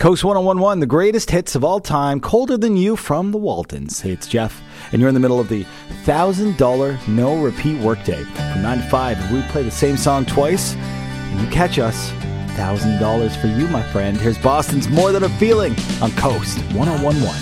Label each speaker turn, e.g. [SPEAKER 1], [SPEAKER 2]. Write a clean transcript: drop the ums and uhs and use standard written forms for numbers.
[SPEAKER 1] Coast 1011, the greatest hits of all time, Colder Than You from the Waltons. Hey, it's Jeff, and you're in the middle of the $1,000 no-repeat workday. From 9 to 5, if we play the same song twice, and you catch us, $1,000 for you, my friend. Here's Boston's More Than a Feeling on Coast 1011.